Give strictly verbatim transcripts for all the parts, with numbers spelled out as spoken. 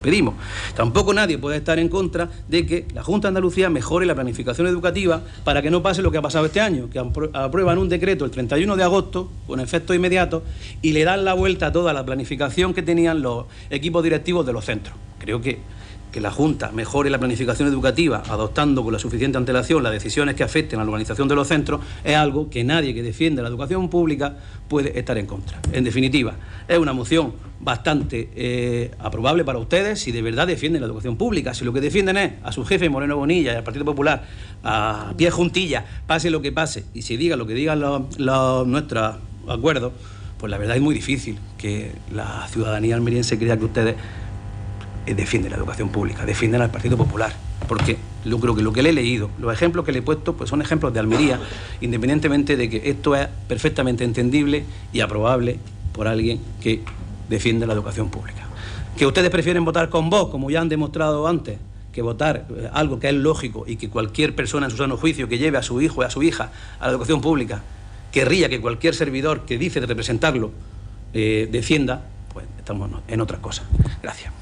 pedimos. Tampoco nadie puede estar en contra de que la Junta de Andalucía mejore la planificación educativa para que no pase lo que ha pasado este año, que aprueban un decreto el treinta y uno de agosto con efectos inmediatos y le dan la vuelta a toda la planificación que tenían los equipos directivos de los centros. Creo que que la Junta mejore la planificación educativa adoptando con la suficiente antelación las decisiones que afecten a la organización de los centros es algo que nadie que defiende la educación pública puede estar en contra. En definitiva, es una moción bastante eh, aprobable para ustedes si de verdad defienden la educación pública. Si lo que defienden es a su jefe Moreno Bonilla y al Partido Popular a pie juntilla, pase lo que pase y se diga lo que digan los, los, nuestros acuerdos, pues la verdad es muy difícil que la ciudadanía almeriense crea que ustedes defiende la educación pública, defienden al Partido Popular, porque yo creo que lo que le he leído, los ejemplos que le he puesto, pues son ejemplos de Almería, independientemente de que esto es perfectamente entendible y aprobable por alguien que defiende la educación pública. Que ustedes prefieren votar con Vox, como ya han demostrado antes, que votar algo que es lógico y que cualquier persona en su sano juicio que lleve a su hijo y a su hija a la educación pública querría que cualquier servidor que dice de representarlo eh, defienda, pues estamos en otra cosa. Gracias.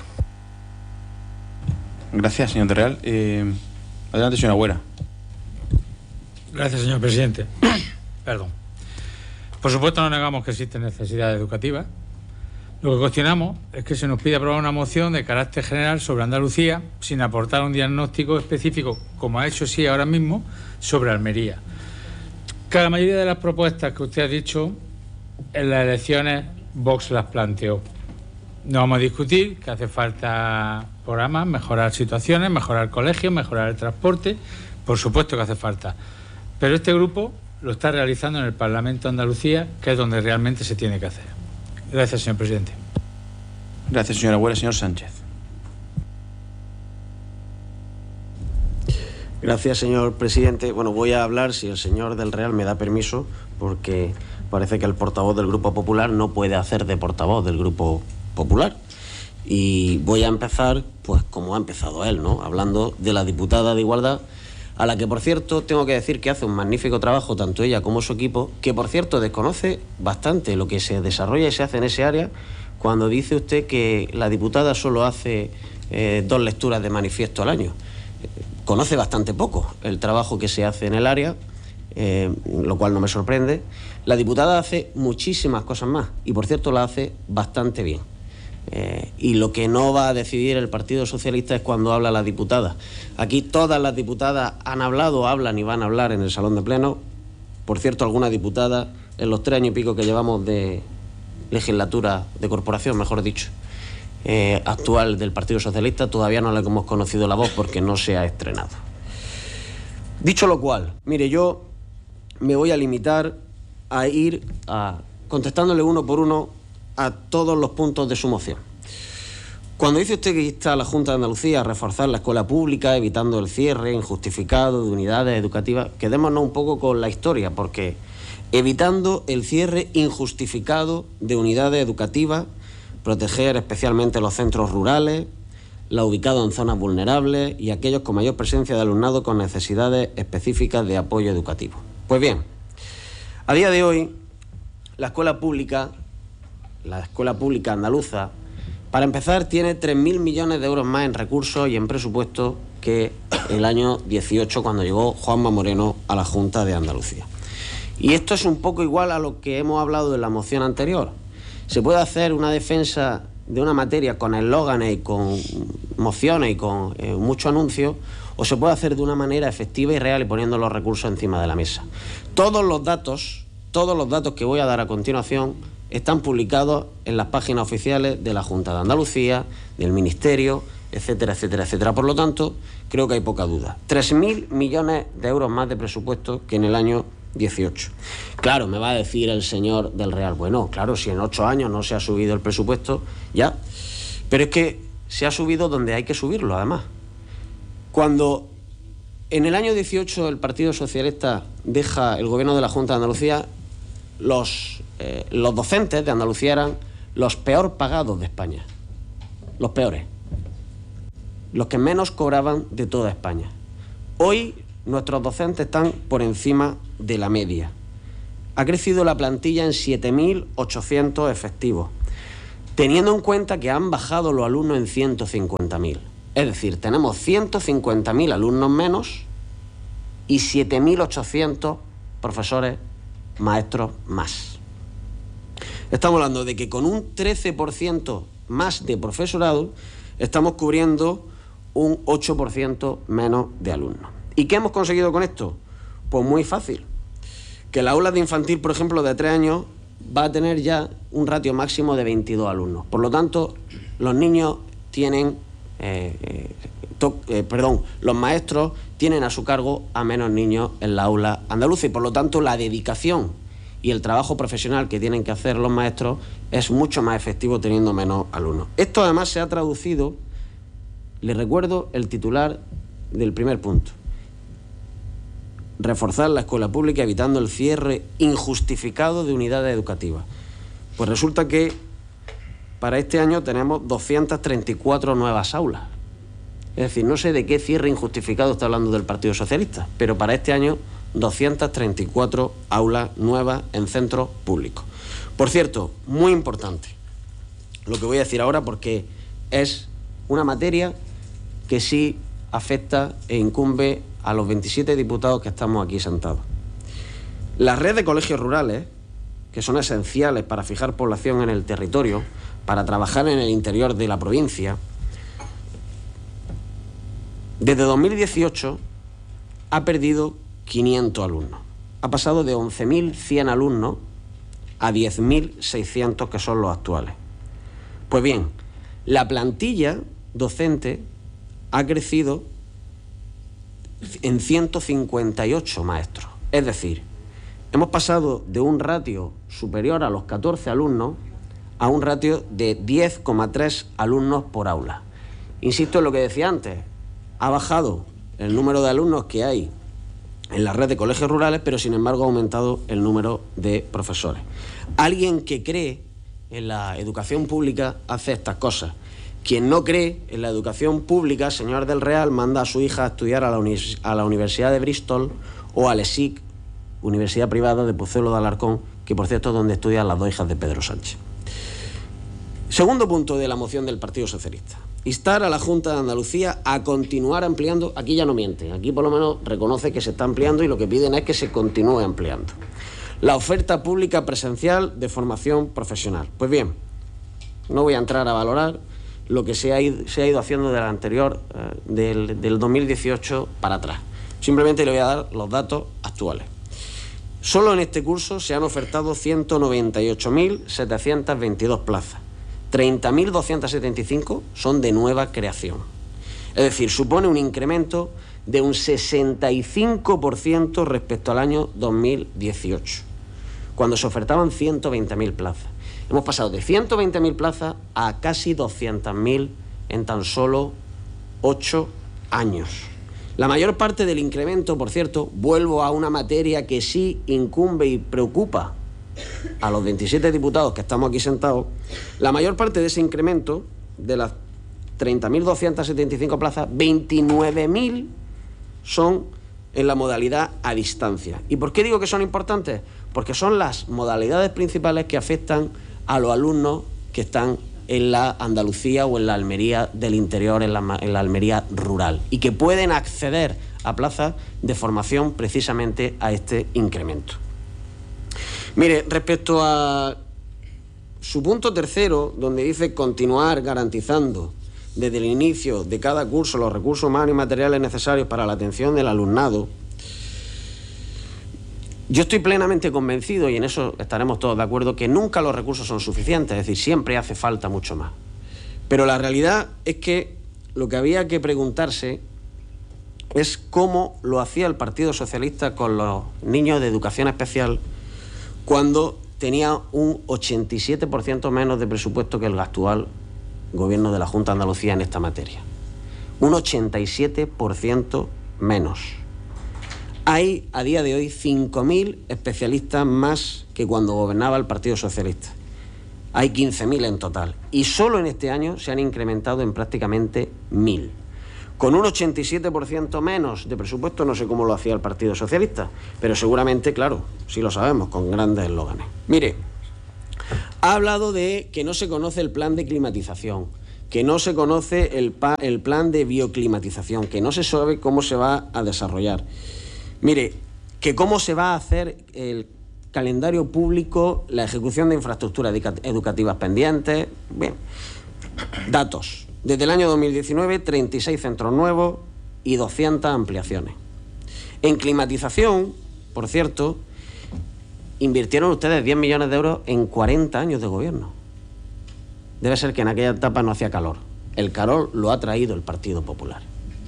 Gracias, señor Terreal. Eh, adelante, señora Agüera. Gracias, señor presidente. Perdón. Por supuesto, no negamos que existen necesidades educativas. Lo que cuestionamos es que se nos pide aprobar una moción de carácter general sobre Andalucía sin aportar un diagnóstico específico, como ha hecho sí ahora mismo, sobre Almería. Que la mayoría de las propuestas que usted ha dicho en las elecciones Vox las planteó. No vamos a discutir que hace falta programas, mejorar situaciones, mejorar colegios, mejorar el transporte, por supuesto que hace falta. Pero este grupo lo está realizando en el Parlamento de Andalucía, que es donde realmente se tiene que hacer. Gracias, señor presidente. Gracias, señora Agüera. Señor Sánchez. Gracias, señor presidente. Bueno, voy a hablar, si el señor del Real me da permiso, porque parece que el portavoz del Grupo Popular no puede hacer de portavoz del Grupo Popular. Y voy a empezar, pues como ha empezado él, ¿no? Hablando de la diputada de Igualdad, a la que, por cierto, tengo que decir que hace un magnífico trabajo, tanto ella como su equipo, que, por cierto, desconoce bastante lo que se desarrolla y se hace en ese área, cuando dice usted que la diputada solo hace eh, dos lecturas de manifiesto al año. Conoce bastante poco el trabajo que se hace en el área, eh, lo cual no me sorprende. La diputada hace muchísimas cosas más y, por cierto, la hace bastante bien. Eh, y lo que no va a decidir el Partido Socialista es cuando habla la diputada. Aquí todas las diputadas han hablado, hablan y van a hablar en el Salón de Pleno. Por cierto, alguna diputada en los tres años y pico que llevamos de legislatura, de corporación, mejor dicho, eh, actual del Partido Socialista, todavía no le hemos conocido la voz porque no se ha estrenado. Dicho lo cual, mire, yo me voy a limitar a ir a, contestándole uno por uno a todos los puntos de su moción. Cuando dice usted que insta a la Junta de Andalucía a reforzar la escuela pública, evitando el cierre injustificado de unidades educativas, quedémonos un poco con la historia, porque evitando el cierre injustificado de unidades educativas, proteger especialmente los centros rurales, los ubicados en zonas vulnerables y aquellos con mayor presencia de alumnado con necesidades específicas de apoyo educativo. Pues bien, a día de hoy, la escuela pública, la escuela pública andaluza, para empezar, tiene tres mil millones de euros más en recursos y en presupuesto que el año dieciocho, cuando llegó Juanma Moreno a la Junta de Andalucía. Y esto es un poco igual a lo que hemos hablado en la moción anterior. Se puede hacer una defensa de una materia con eslóganes y con mociones y con eh, mucho anuncio, o se puede hacer de una manera efectiva y real y poniendo los recursos encima de la mesa. Todos los datos, todos los datos que voy a dar a continuación están publicados en las páginas oficiales de la Junta de Andalucía, del Ministerio, etcétera, etcétera, etcétera. Por lo tanto, creo que hay poca duda. tres mil millones de euros más de presupuesto que en el año dieciocho. Claro, me va a decir el señor del Real, bueno, claro, si en ocho años no se ha subido el presupuesto, ya. Pero es que se ha subido donde hay que subirlo, además. Cuando en el año dieciocho el Partido Socialista deja el gobierno de la Junta de Andalucía, los, eh, los docentes de Andalucía eran los peor pagados de España. Los peores. Los que menos cobraban de toda España. Hoy nuestros docentes están por encima de la media. Ha crecido la plantilla en siete mil ochocientos efectivos. teniendo en cuenta que han bajado los alumnos en ciento cincuenta mil. Es decir, tenemos ciento cincuenta mil alumnos menos y siete mil ochocientos profesores, maestros más. Estamos hablando de que con un trece por ciento más de profesorado estamos cubriendo un ocho por ciento menos de alumnos. ¿Y qué hemos conseguido con esto? Pues muy fácil. Que la aula de infantil, por ejemplo, de tres años va a tener ya un ratio máximo de veintidós alumnos. Por lo tanto, los niños tienen, eh, eh, to, eh, perdón, los maestros tienen a su cargo a menos niños en la aula andaluza y por lo tanto la dedicación y el trabajo profesional que tienen que hacer los maestros es mucho más efectivo teniendo menos alumnos. Esto además se ha traducido, les recuerdo el titular del primer punto: reforzar la escuela pública evitando el cierre injustificado de unidades educativas. Pues resulta que para este año tenemos doscientas treinta y cuatro nuevas aulas. Es decir, no sé de qué cierre injustificado está hablando del Partido Socialista, pero para este año doscientas treinta y cuatro aulas nuevas en centros públicos. Por cierto, muy importante lo que voy a decir ahora, porque es una materia que sí afecta e incumbe a los veintisiete diputados que estamos aquí sentados. La red de colegios rurales, que son esenciales para fijar población en el territorio, para trabajar en el interior de la provincia, desde dos mil dieciocho ha perdido quinientos alumnos. Ha pasado de once mil cien alumnos a diez mil seiscientos, que son los actuales. Pues bien, la plantilla docente ha crecido en ciento cincuenta y ocho maestros. Es decir, hemos pasado de un ratio superior a los catorce alumnos a un ratio de diez coma tres alumnos por aula. Insisto en lo que decía antes, ha bajado el número de alumnos que hay en la red de colegios rurales, pero sin embargo ha aumentado el número de profesores. Alguien que cree en la educación pública hace estas cosas. Quien no cree en la educación pública, señor del Real, manda a su hija a estudiar a la, univers a la Universidad de Bristol o al E S I C, Universidad Privada de Pozuelo de Alarcón, que por cierto es donde estudian las dos hijas de Pedro Sánchez. Segundo punto de la moción del Partido Socialista: instar a la Junta de Andalucía a continuar ampliando. Aquí ya no mienten, aquí por lo menos reconoce que se está ampliando y lo que piden es que se continúe ampliando la oferta pública presencial de formación profesional. Pues bien, no voy a entrar a valorar lo que se ha ido, se ha ido haciendo del anterior, eh, del, del dos mil dieciocho para atrás. Simplemente le voy a dar los datos actuales. Solo en este curso se han ofertado ciento noventa y ocho mil setecientas veintidós plazas. treinta mil doscientas setenta y cinco son de nueva creación. Es decir, supone un incremento de un sesenta y cinco por ciento respecto al año dos mil dieciocho, cuando se ofertaban ciento veinte mil plazas. Hemos pasado de ciento veinte mil plazas a casi doscientas mil en tan solo ocho años. La mayor parte del incremento, por cierto, vuelvo a una materia que sí incumbe y preocupa a los veintisiete diputados que estamos aquí sentados, la mayor parte de ese incremento, de las treinta mil doscientas setenta y cinco plazas, veintinueve mil son en la modalidad a distancia. ¿Y por qué digo que son importantes? Porque son las modalidades principales que afectan a los alumnos que están en la Andalucía o en la Almería del interior, en la, en la Almería rural, y que pueden acceder a plazas de formación precisamente a este incremento. Mire, respecto a su punto tercero, donde dice continuar garantizando desde el inicio de cada curso los recursos humanos y materiales necesarios para la atención del alumnado, yo estoy plenamente convencido, y en eso estaremos todos de acuerdo, que nunca los recursos son suficientes, es decir, siempre hace falta mucho más. Pero la realidad es que lo que había que preguntarse es cómo lo hacía el Partido Socialista con los niños de educación especial cuando tenía un ochenta y siete por ciento menos de presupuesto que el actual gobierno de la Junta de Andalucía en esta materia. Un ochenta y siete por ciento menos. Hay a día de hoy cinco mil especialistas más que cuando gobernaba el Partido Socialista. Hay quince mil en total. Y solo en este año se han incrementado en prácticamente mil. Con un ochenta y siete por ciento menos de presupuesto, no sé cómo lo hacía el Partido Socialista, pero seguramente, claro, sí lo sabemos, con grandes eslóganes. Mire, Ha hablado de que no se conoce el plan de climatización, que no se conoce el, pa el plan de bioclimatización, que no se sabe cómo se va a desarrollar. Mire, que cómo se va a hacer el calendario público, la ejecución de infraestructuras educativas pendientes. Bien, datos. Desde el año dos mil diecinueve, treinta y seis centros nuevos y doscientas ampliaciones. En climatización, por cierto, invirtieron ustedes diez millones de euros en cuarenta años de gobierno. Debe ser que en aquella etapa no hacía calor. El calor lo ha traído el Partido Popular.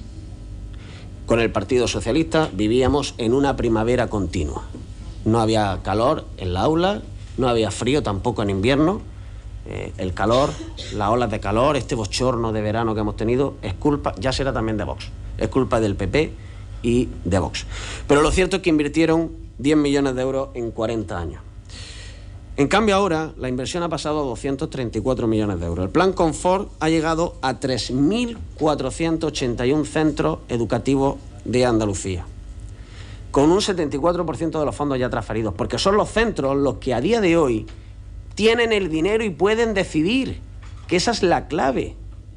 Con el Partido Socialista vivíamos en una primavera continua. No había calor en la aula, no había frío tampoco en invierno. Eh, el calor, las olas de calor, este bochorno de verano que hemos tenido, es culpa, ya será también de Vox, es culpa del P P y de Vox. Pero lo cierto es que invirtieron diez millones de euros en cuarenta años. En cambio ahora la inversión ha pasado a doscientos treinta y cuatro millones de euros. El plan Confort ha llegado a tres mil cuatrocientos ochenta y uno centros educativos de Andalucía, con un setenta y cuatro por ciento de los fondos ya transferidos, porque son los centros los que a día de hoy tienen el dinero y pueden decidir, que esa es la clave.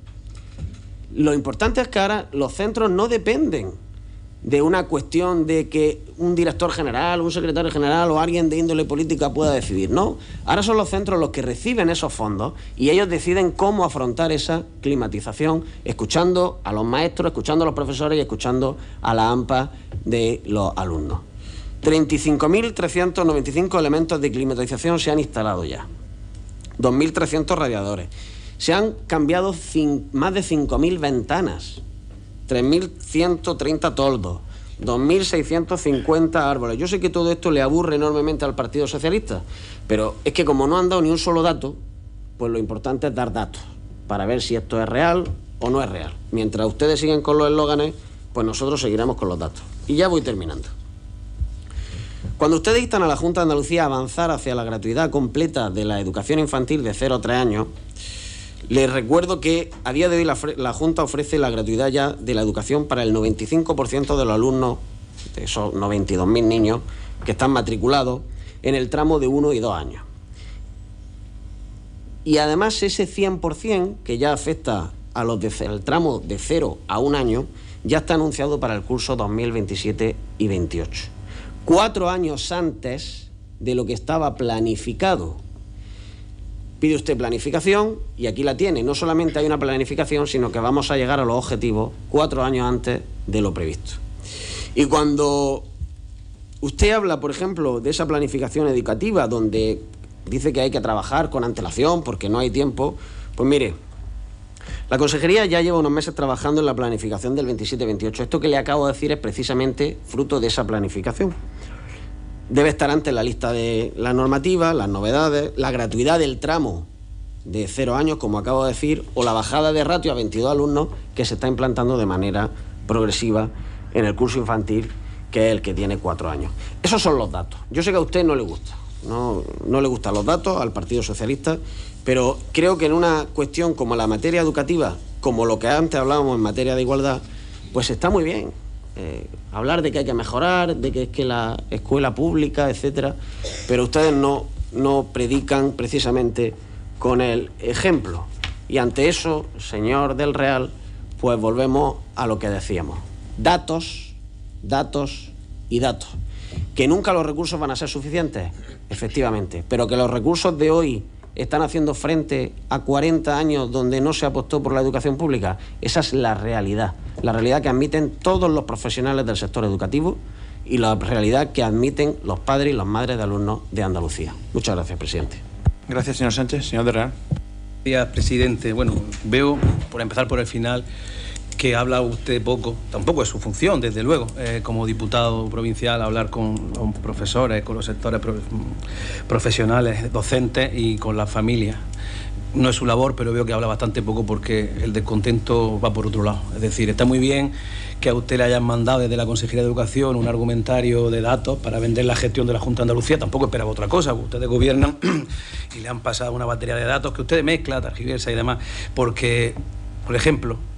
Lo importante es que ahora los centros no dependen de una cuestión de que un director general, un secretario general o alguien de índole política pueda decidir. No, ahora son los centros los que reciben esos fondos y ellos deciden cómo afrontar esa climatización, escuchando a los maestros, escuchando a los profesores y escuchando a la AMPA de los alumnos. treinta y cinco mil trescientos noventa y cinco elementos de climatización se han instalado ya, dos mil trescientos radiadores, se han cambiado más de cinco mil ventanas, tres mil ciento treinta toldos, dos mil seiscientos cincuenta árboles. Yo sé que todo esto le aburre enormemente al Partido Socialista, pero es que como no han dado ni un solo dato, pues lo importante es dar datos para ver si esto es real o no es real. Mientras ustedes siguen con los eslóganes, pues nosotros seguiremos con los datos. Y ya voy terminando. Cuando ustedes instan a la Junta de Andalucía a avanzar hacia la gratuidad completa de la educación infantil de cero a tres años, les recuerdo que a día de hoy la, la Junta ofrece la gratuidad ya de la educación para el noventa y cinco por ciento de los alumnos, de esos noventa y dos mil niños que están matriculados en el tramo de uno y dos años. Y además ese cien por ciento que ya afecta a los del tramo de cero a un año ya está anunciado para el curso dos mil veintisiete y veintiocho. Cuatro años antes de lo que estaba planificado. Pide usted planificación y aquí la tiene. No solamente hay una planificación, sino que vamos a llegar a los objetivos cuatro años antes de lo previsto. Y cuando usted habla, por ejemplo, de esa planificación educativa, donde dice que hay que trabajar con antelación porque no hay tiempo, pues mire, la Consejería ya lleva unos meses trabajando en la planificación del veintisiete veintiocho. Esto que le acabo de decir es precisamente fruto de esa planificación. Debe estar antes la lista de las normativas, las novedades, la gratuidad del tramo de cero años, como acabo de decir, o la bajada de ratio a veintidós alumnos que se está implantando de manera progresiva en el curso infantil, que es el que tiene cuatro años. Esos son los datos. Yo sé que a usted no le gusta, no, no le gustan los datos, al Partido Socialista, pero creo que en una cuestión como la materia educativa, como lo que antes hablábamos en materia de igualdad, pues está muy bien. Eh, hablar de que hay que mejorar, de que es que la escuela pública, etcétera, pero ustedes no, no predican precisamente con el ejemplo. Y ante eso, señor del Real, pues volvemos a lo que decíamos. Datos, datos y datos. Que nunca los recursos van a ser suficientes, efectivamente, pero que los recursos de hoy están haciendo frente a cuarenta años donde no se apostó por la educación pública. Esa es la realidad, la realidad que admiten todos los profesionales del sector educativo y la realidad que admiten los padres y las madres de alumnos de Andalucía. Muchas gracias, presidente. Gracias, señor Sánchez. Señor del Real. Gracias, presidente. Bueno, veo, por empezar por el final, que habla usted poco, tampoco es su función, desde luego, eh, como diputado provincial, hablar con los profesores, con los sectores pro, profesionales, docentes y con las familias. No es su labor, pero veo que habla bastante poco porque el descontento va por otro lado. Es decir, está muy bien que a usted le hayan mandado desde la Consejería de Educación un argumentario de datos para vender la gestión de la Junta de Andalucía. Tampoco esperaba otra cosa, ustedes gobiernan y le han pasado una batería de datos que ustedes mezclan, tergiversa y demás, porque, por ejemplo,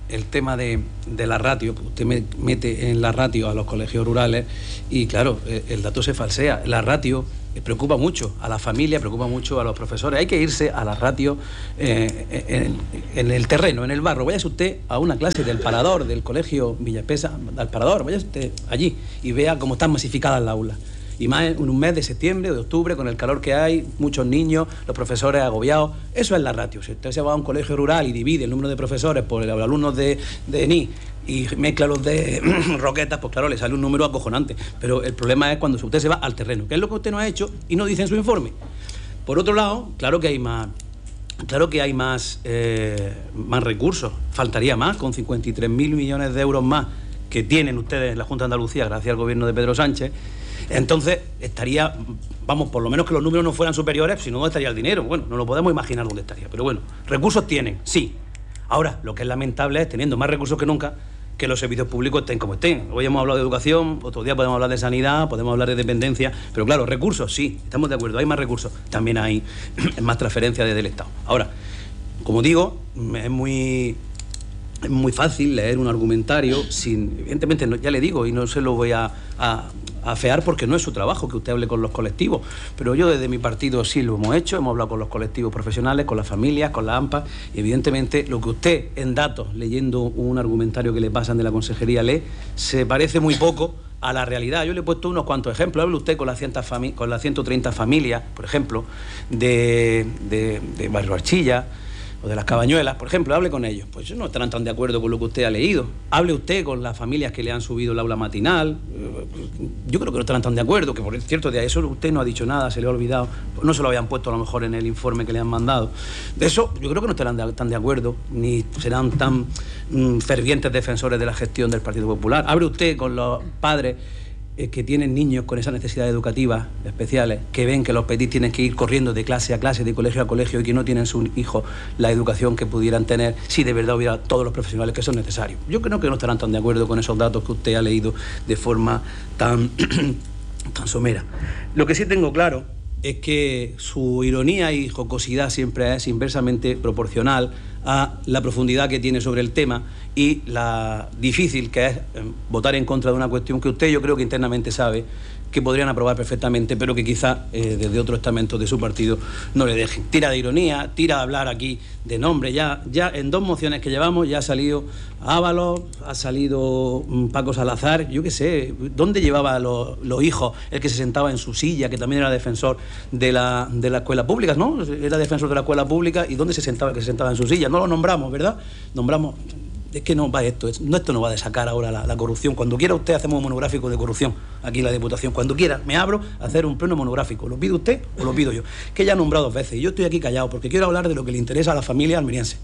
el tema de, de la ratio, usted me mete en la ratio a los colegios rurales y claro, el dato se falsea. La ratio preocupa mucho a la familia, preocupa mucho a los profesores. Hay que irse a la ratio eh, en, en el terreno, en el barro. Váyase usted a una clase del Parador, del colegio Villaspesa, del Parador, váyase usted allí y vea cómo están masificadas las aulas. Y más en un mes de septiembre o de octubre, con el calor que hay, muchos niños, los profesores agobiados. Eso es la ratio. Si usted se va a un colegio rural y divide el número de profesores por los alumnos de, de E N I y mezcla los de Roquetas, pues claro, le sale un número acojonante. Pero el problema es cuando usted se va al terreno, que es lo que usted no ha hecho y no dice en su informe. Por otro lado, claro que hay más... Claro que hay más, eh, más recursos. Faltaría más, con cincuenta y tres mil millones de euros más que tienen ustedes en la Junta de Andalucía gracias al gobierno de Pedro Sánchez. Entonces estaría, vamos, por lo menos que los números no fueran superiores, si no, ¿dónde estaría el dinero? Bueno, no lo podemos imaginar dónde estaría, pero bueno, recursos tienen, sí. Ahora, lo que es lamentable es, teniendo más recursos que nunca, que los servicios públicos estén como estén. Hoy hemos hablado de educación, otro día podemos hablar de sanidad, podemos hablar de dependencia, pero claro, recursos, sí, estamos de acuerdo, hay más recursos, también hay más transferencias desde el Estado. Ahora, como digo, es muy... Es muy fácil leer un argumentario sin... Evidentemente, no, ya le digo, y no se lo voy a, a, a afear porque no es su trabajo que usted hable con los colectivos, pero yo desde mi partido sí lo hemos hecho, hemos hablado con los colectivos profesionales, con las familias, con la AMPA, y evidentemente lo que usted en datos, leyendo un argumentario que le pasan de la consejería, lee, se parece muy poco a la realidad. Yo le he puesto unos cuantos ejemplos. Hable usted con las, con las ciento treinta familias, por ejemplo, de, de, de Barrio Archilla, o de las Cabañuelas, por ejemplo, hable con ellos. Pues no estarán tan de acuerdo con lo que usted ha leído. Hable usted con las familias que le han subido el aula matinal. Yo creo que no estarán tan de acuerdo, que por cierto, de eso usted no ha dicho nada, se le ha olvidado. No se lo habían puesto a lo mejor en el informe que le han mandado. De eso yo creo que no estarán de, tan de acuerdo, ni serán tan mm, fervientes defensores de la gestión del Partido Popular. Hable usted con los padres que tienen niños con esas necesidades educativas especiales, que ven que los petits tienen que ir corriendo de clase a clase, de colegio a colegio, y que no tienen sus hijos la educación que pudieran tener si de verdad hubiera todos los profesionales que son necesarios. Yo creo que no estarán tan de acuerdo con esos datos que usted ha leído de forma tan, tan somera. Lo que sí tengo claro es que su ironía y jocosidad siempre es inversamente proporcional a la profundidad que tiene sobre el tema y la difícil que es votar en contra de una cuestión que usted, yo creo que internamente sabe que podrían aprobar perfectamente, pero que quizá eh, desde otros estamentos de su partido no le dejen. Tira de ironía, tira de hablar aquí de nombre. Ya, ya en dos mociones que llevamos ya ha salido Ábalos, ha salido um, Paco Salazar, yo qué sé, ¿dónde llevaba los, los hijos? El que se sentaba en su silla, que también era defensor de la, de la escuela pública, ¿no? Era defensor de la escuela pública, ¿y dónde se sentaba el que se sentaba en su silla? No lo nombramos, ¿verdad? Nombramos... Es que no va esto, no, esto no va a sacar ahora la, la corrupción. Cuando quiera usted hacemos un monográfico de corrupción aquí en la Diputación. Cuando quiera me abro a hacer un pleno monográfico. ¿Lo pide usted o lo pido yo? Que ya he nombrado dos veces y yo estoy aquí callado porque quiero hablar de lo que le interesa a la familia almeriense.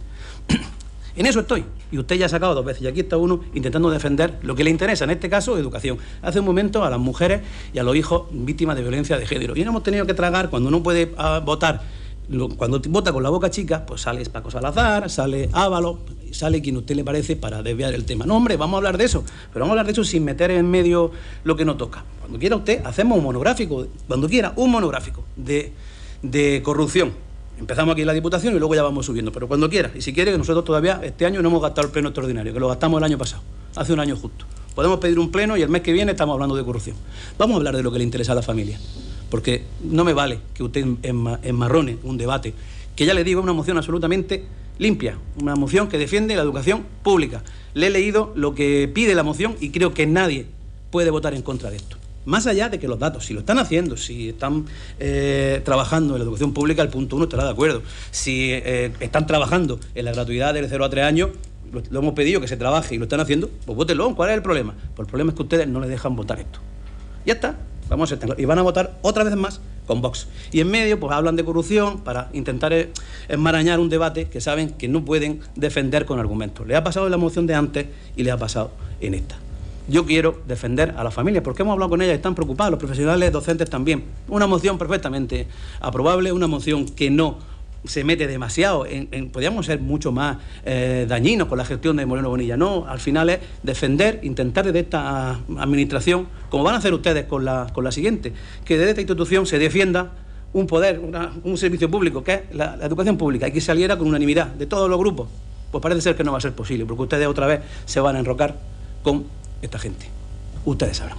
En eso estoy. Y usted ya ha sacado dos veces y aquí está uno intentando defender lo que le interesa, en este caso, educación. Hace un momento a las mujeres y a los hijos víctimas de violencia de género. Y no hemos tenido que tragar cuando uno puede uh, votar. Cuando vota con la boca chica, pues sale Paco Salazar, sale Ábalos, sale quien a usted le parece para desviar el tema. No, hombre, vamos a hablar de eso, pero vamos a hablar de eso sin meter en medio lo que no toca. Cuando quiera usted, hacemos un monográfico, cuando quiera, un monográfico de, de corrupción. Empezamos aquí en la Diputación y luego ya vamos subiendo, pero cuando quiera. Y si quiere, que nosotros todavía este año no hemos gastado el pleno extraordinario, que lo gastamos el año pasado, hace un año justo. Podemos pedir un pleno y el mes que viene estamos hablando de corrupción. Vamos a hablar de lo que le interesa a la familia. Porque no me vale que usted enmarrone un debate, que ya le digo, es una moción absolutamente limpia, una moción que defiende la educación pública. Le he leído lo que pide la moción y creo que nadie puede votar en contra de esto. Más allá de que los datos, si lo están haciendo, si están eh, trabajando en la educación pública, el punto uno estará de acuerdo. Si eh, están trabajando en la gratuidad de cero a tres años, lo, lo hemos pedido que se trabaje y lo están haciendo, pues vótenlo. ¿Cuál es el problema? Pues el problema es que ustedes no les dejan votar esto. Ya está. Vamos a y van a votar otra vez más con Vox. Y en medio, pues hablan de corrupción para intentar enmarañar un debate que saben que no pueden defender con argumentos. Le ha pasado en la moción de antes y le ha pasado en esta. Yo quiero defender a las familias, porque hemos hablado con ellas, están preocupadas, los profesionales docentes también. Una moción perfectamente aprobable, una moción que no se mete demasiado, en, en, podríamos ser mucho más eh, dañinos con la gestión de Moreno Bonilla. No, al final es defender, intentar desde esta administración, como van a hacer ustedes con la, con la siguiente, que desde esta institución se defienda un poder, una, un servicio público, que es la, la educación pública, y que saliera con unanimidad de todos los grupos. Pues parece ser que no va a ser posible, porque ustedes otra vez se van a enrocar con esta gente. Ustedes sabrán.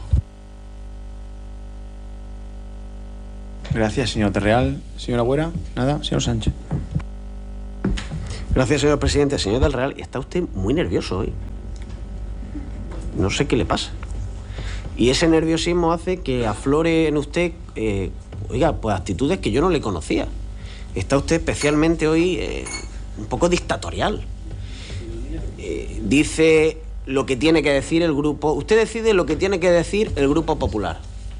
Gracias, señor Terreal. Señora Güera, nada. Señor Sánchez. Gracias, señor presidente. Señor del Real, está usted muy nervioso hoy. No sé qué le pasa. Y ese nerviosismo hace que aflore en usted, eh, oiga, pues actitudes que yo no le conocía. Está usted especialmente hoy eh, un poco dictatorial. Eh, dice lo que tiene que decir el grupo... Usted decide lo que tiene que decir el Grupo Popular.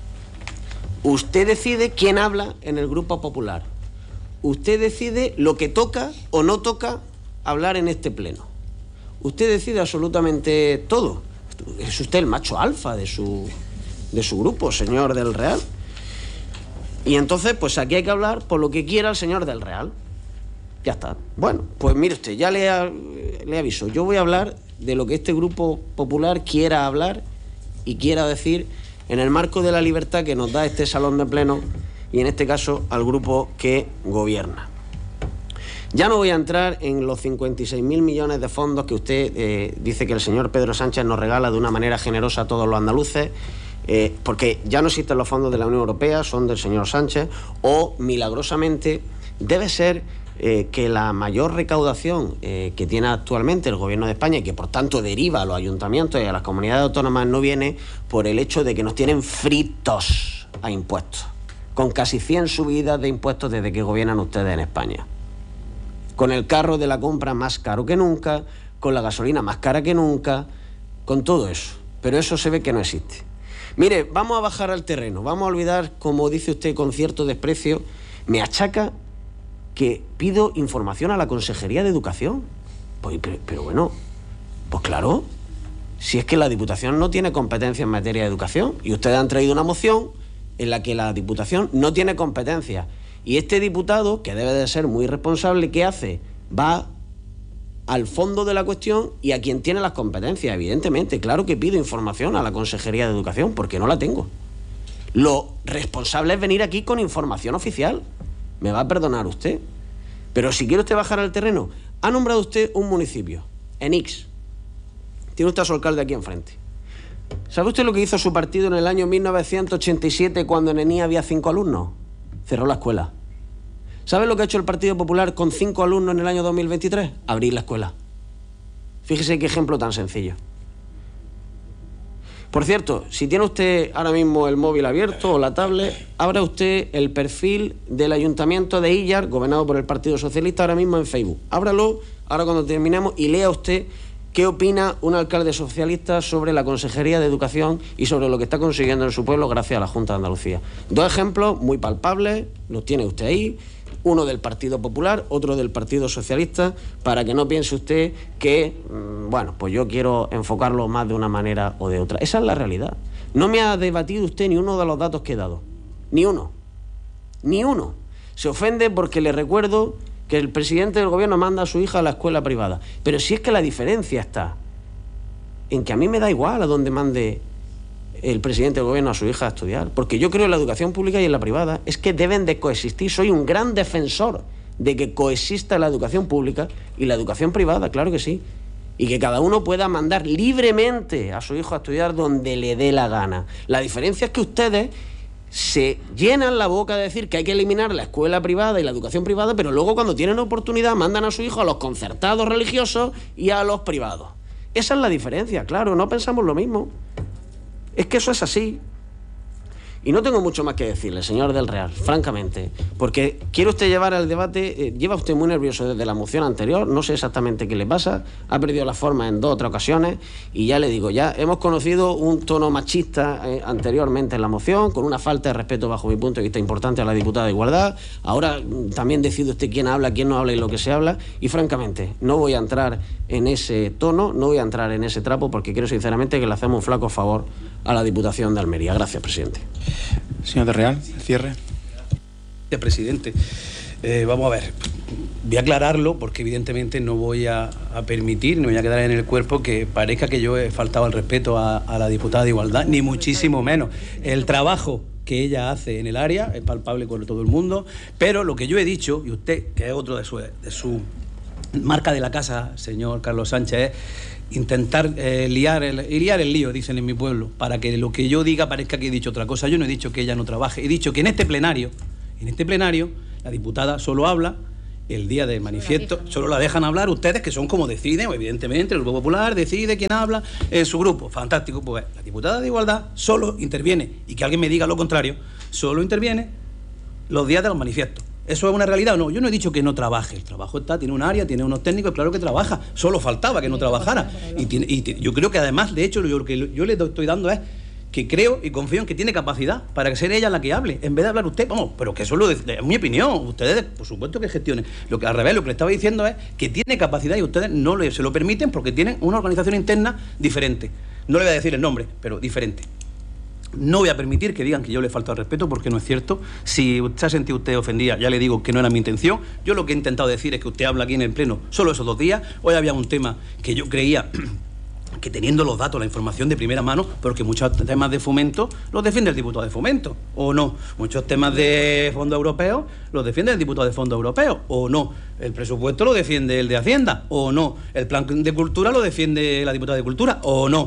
Usted decide quién habla en el Grupo Popular. Usted decide lo que toca o no toca hablar en este pleno. Usted decide absolutamente todo. Es usted el macho alfa de su, de su grupo, señor del Real. Y entonces, pues aquí hay que hablar por lo que quiera el señor del Real. Ya está. Bueno, pues mire usted, ya le, a, le aviso. Yo voy a hablar de lo que este Grupo Popular quiera hablar y quiera decir en el marco de la libertad que nos da este salón de pleno y en este caso al grupo que gobierna. Ya no voy a entrar en los cincuenta y seis mil millones de fondos que usted eh, dice que el señor Pedro Sánchez nos regala de una manera generosa a todos los andaluces, eh, porque ya no existen los fondos de la Unión Europea, son del señor Sánchez, o milagrosamente debe ser eh, que la mayor recaudación eh, que tiene actualmente el Gobierno de España y que por tanto deriva a los ayuntamientos y a las comunidades autónomas no viene por el hecho de que nos tienen fritos a impuestos, con casi cien subidas de impuestos desde que gobiernan ustedes en España. Con el carro de la compra más caro que nunca, con la gasolina más cara que nunca, con todo eso. Pero eso se ve que no existe. Mire, vamos a bajar al terreno, vamos a olvidar, como dice usted con cierto desprecio, me achaca que pido información a la Consejería de Educación. Pues, pero, pero bueno, pues claro, si es que la Diputación no tiene competencia en materia de educación y ustedes han traído una moción en la que la Diputación no tiene competencia. Y este diputado, que debe de ser muy responsable, ¿qué hace? Va al fondo de la cuestión y a quien tiene las competencias, evidentemente. Claro que pido información a la Consejería de Educación, porque no la tengo. Lo responsable es venir aquí con información oficial. Me va a perdonar usted. Pero si quiere usted bajar al terreno, ha nombrado usted un municipio, en Ix. Tiene usted a su alcalde aquí enfrente. ¿Sabe usted lo que hizo su partido en el año mil novecientos ochenta y siete cuando en Ení había cinco alumnos? Cerró la escuela. ¿Sabe lo que ha hecho el Partido Popular con cinco alumnos en el año dos mil veintitrés? Abrir la escuela. Fíjese qué ejemplo tan sencillo. Por cierto, si tiene usted ahora mismo el móvil abierto o la tablet, abra usted el perfil del Ayuntamiento de Illar, gobernado por el Partido Socialista, ahora mismo en Facebook. Ábralo, ahora cuando terminemos, y lea usted qué opina un alcalde socialista sobre la Consejería de Educación y sobre lo que está consiguiendo en su pueblo gracias a la Junta de Andalucía. Dos ejemplos muy palpables, los tiene usted ahí, uno del Partido Popular, otro del Partido Socialista, para que no piense usted que, bueno, pues yo quiero enfocarlo más de una manera o de otra. Esa es la realidad. No me ha debatido usted ni uno de los datos que he dado. Ni uno. Ni uno. Se ofende porque le recuerdo que el presidente del gobierno manda a su hija a la escuela privada. Pero si es que la diferencia está en que a mí me da igual a dónde mande el presidente del gobierno a su hija a estudiar, porque yo creo en la educación pública y en la privada. Es que deben de coexistir. Soy un gran defensor de que coexista la educación pública y la educación privada, claro que sí. Y que cada uno pueda mandar libremente a su hijo a estudiar donde le dé la gana. La diferencia es que ustedes se llenan la boca de decir que hay que eliminar la escuela privada y la educación privada, pero luego cuando tienen oportunidad mandan a su hijo a los concertados religiosos y a los privados. Esa es la diferencia, claro, no pensamos lo mismo. Es que eso es así. Y no tengo mucho más que decirle, señor del Real, francamente, porque quiere usted llevar al debate, eh, lleva usted muy nervioso desde la moción anterior, no sé exactamente qué le pasa, ha perdido la forma en dos o tres ocasiones, y ya le digo, ya hemos conocido un tono machista eh, anteriormente en la moción, con una falta de respeto bajo mi punto de vista importante a la diputada de Igualdad. Ahora mm, también decide usted quién habla, quién no habla y lo que se habla, y francamente no voy a entrar en ese tono, no voy a entrar en ese trapo, porque creo sinceramente que le hacemos un flaco favor a la Diputación de Almería. Gracias, presidente. Señor de Real, cierre. Gracias, presidente. Eh, vamos a ver, voy a aclararlo porque evidentemente no voy a, a permitir, no voy a quedar en el cuerpo que parezca que yo he faltado al respeto a, a la diputada de Igualdad, ni muchísimo menos. El trabajo que ella hace en el área es palpable con todo el mundo, pero lo que yo he dicho, y usted, que es otro de su, de su marca de la casa, señor Carlos Sánchez, es intentar eh, liar, el, liar el lío, dicen en mi pueblo, para que lo que yo diga parezca que he dicho otra cosa. Yo no he dicho que ella no trabaje, he dicho que en este plenario, en este plenario, la diputada solo habla el día del manifiesto, solo la dejan hablar ustedes, que son como deciden, evidentemente, el Grupo Popular decide quién habla en su grupo. Fantástico, pues la diputada de Igualdad solo interviene, y que alguien me diga lo contrario, solo interviene los días de los manifiestos. ¿Eso es una realidad o no? Yo no he dicho que no trabaje. El trabajo está, tiene un área, tiene unos técnicos, claro que trabaja. Solo faltaba que no trabajara. Y, tiene, y te, yo creo que además, de hecho, yo, lo que yo le estoy dando es que creo y confío en que tiene capacidad para ser ella la que hable, en vez de hablar usted. Vamos, pero que eso lo de, es mi opinión. Ustedes, por supuesto que gestionen. Lo que al revés, lo que le estaba diciendo es que tiene capacidad y ustedes no le, se lo permiten porque tienen una organización interna diferente. No le voy a decir el nombre, pero diferente. No voy a permitir que digan que yo le falto al respeto, porque no es cierto. Si se ha sentido usted ofendida, ya le digo que no era mi intención. Yo lo que he intentado decir es que usted habla aquí en el Pleno solo esos dos días. Hoy había un tema que yo creía que, teniendo los datos, la información de primera mano, porque muchos temas de fomento los defiende el diputado de fomento, o no. Muchos temas de fondos europeos los defiende el diputado de fondos europeos, o no. El presupuesto lo defiende el de Hacienda, o no. El plan de cultura lo defiende la diputada de Cultura, o no.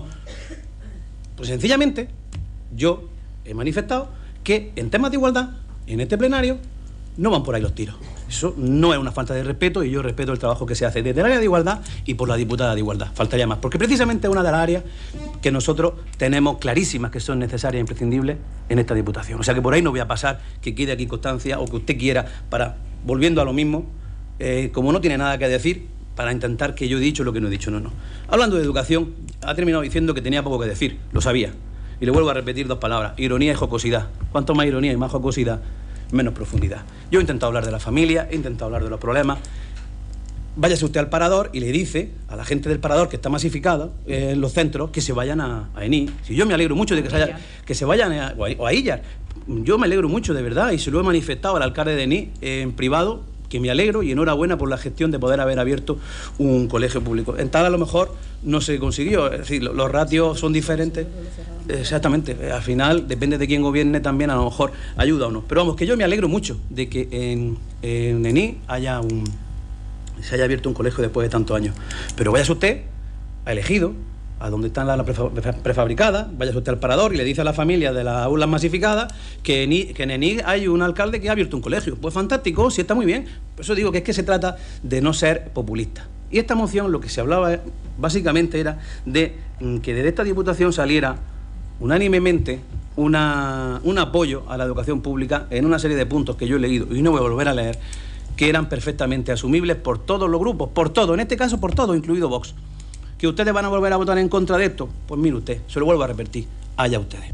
Pues sencillamente yo he manifestado que en temas de igualdad, en este plenario, no van por ahí los tiros. Eso no es una falta de respeto, y yo respeto el trabajo que se hace desde el área de igualdad y por la diputada de igualdad. Faltaría más, porque precisamente es una de las áreas que nosotros tenemos clarísimas que son necesarias e imprescindibles en esta diputación. O sea que por ahí no voy a pasar que quede aquí constancia, o que usted quiera, para, volviendo a lo mismo, eh, como no tiene nada que decir, para intentar que yo he dicho lo que no he dicho. No, no. Hablando de educación, ha terminado diciendo que tenía poco que decir, lo sabía. Y le vuelvo a repetir dos palabras: ironía y jocosidad. Cuanto más ironía y más jocosidad, menos profundidad. Yo he intentado hablar de la familia, he intentado hablar de los problemas. Váyase usted al Parador y le dice a la gente del Parador, que está masificada eh, en los centros, que se vayan a, a Ení. Si yo me alegro mucho de que se, haya, que se vayan a, o, a, o a Illar. Yo me alegro mucho, de verdad, y se lo he manifestado al alcalde de Ení eh, en privado, que me alegro y enhorabuena por la gestión de poder haber abierto un colegio público. En tal, a lo mejor no se consiguió, es decir, los ratios son diferentes. Exactamente, al final depende de quién gobierne, también a lo mejor ayuda o no. Pero vamos, que yo me alegro mucho de que en, en Ení haya un, se haya abierto un colegio después de tantos años. Pero váyase usted a Elegido, a donde están las prefabricadas, váyase usted al Parador y le dice a la familia de las aulas masificadas que en, que en Ení hay un alcalde que ha abierto un colegio. Pues fantástico, sí, está muy bien. Por eso digo que es que se trata de no ser populista. Y esta moción, lo que se hablaba básicamente era de que desde esta diputación saliera unánimemente una, un apoyo a la educación pública en una serie de puntos que yo he leído y no voy a volver a leer, que eran perfectamente asumibles por todos los grupos, por todo, en este caso por todo, incluido Vox. ¿Que ustedes van a volver a votar en contra de esto? Pues mire usted, se lo vuelvo a repetir, allá ustedes.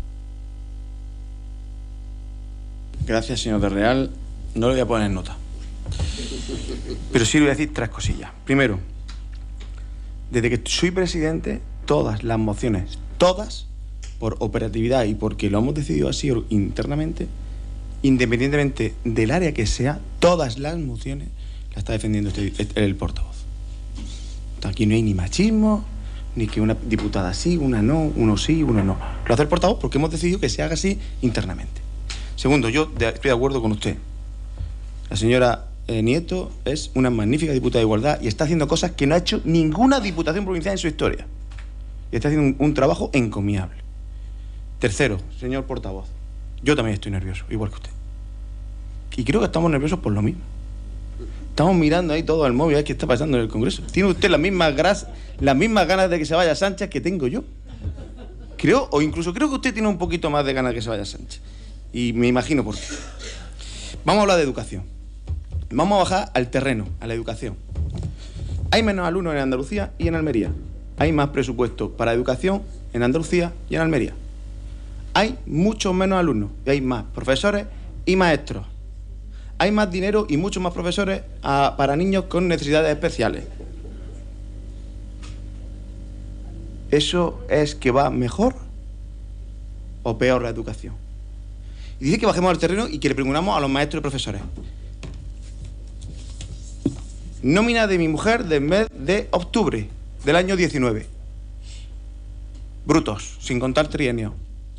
Gracias, señor del Real. No le voy a poner nota, pero sí le voy a decir tres cosillas. Primero, desde que soy presidente, todas las mociones, todas, por operatividad y porque lo hemos decidido así internamente, independientemente del área que sea, todas las mociones las está defendiendo este, el portavoz. Aquí no hay ni machismo, ni que una diputada sí, una no, uno sí, uno no. Lo hace el portavoz porque hemos decidido que se haga así internamente. Segundo, yo de, estoy de acuerdo con usted. La señora eh, Nieto es una magnífica diputada de igualdad y está haciendo cosas que no ha hecho ninguna diputación provincial en su historia. Y está haciendo un, un trabajo encomiable. Tercero, señor portavoz, yo también estoy nervioso, igual que usted. Y creo que estamos nerviosos por lo mismo. Estamos mirando ahí todo al móvil, a ver qué está pasando en el Congreso. Tiene usted las mismas, gras, las mismas ganas de que se vaya Sánchez que tengo yo. Creo, o incluso creo que usted tiene un poquito más de ganas de que se vaya Sánchez. Y me imagino por qué. Vamos a hablar de educación. Vamos a bajar al terreno, a la educación. Hay menos alumnos en Andalucía y en Almería. Hay más presupuesto para educación en Andalucía y en Almería. Hay muchos menos alumnos y hay más profesores y maestros. Hay más dinero y muchos más profesores a, para niños con necesidades especiales. ¿Eso es que va mejor o peor la educación? Y dice que bajemos al terreno y que le preguntamos a los maestros y profesores. Nómina de mi mujer del mes de octubre del año diecinueve. Brutos, sin contar trienio.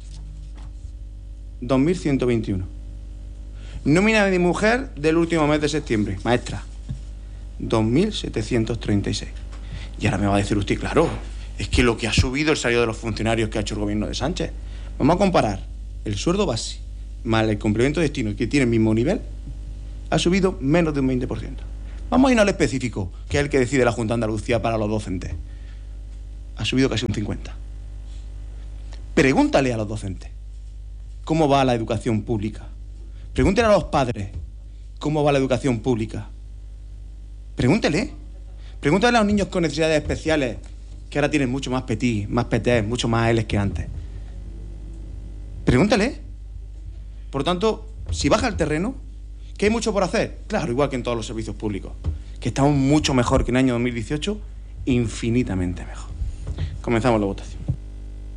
dos mil ciento veintiuno. Nómina de mi mujer del último mes de septiembre, maestra. dos mil setecientos treinta y seis. Y ahora me va a decir usted, claro, es que lo que ha subido el salario de los funcionarios que ha hecho el gobierno de Sánchez. Vamos a comparar el sueldo base más el complemento de destino, que tiene el mismo nivel, ha subido menos de un veinte por ciento. Vamos a ir al específico, que es el que decide la Junta de Andalucía para los docentes. Ha subido casi un cincuenta por ciento. Pregúntale a los docentes cómo va la educación pública. Pregúntale a los padres cómo va la educación pública. Pregúntele. Pregúntale a los niños con necesidades especiales, que ahora tienen mucho más petit, más petés, mucho más L's que antes. Pregúntale. Por lo tanto, si baja al terreno, ¿que hay mucho por hacer? Claro, igual que en todos los servicios públicos, que estamos mucho mejor que en el año dos mil dieciocho, infinitamente mejor. Comenzamos la votación.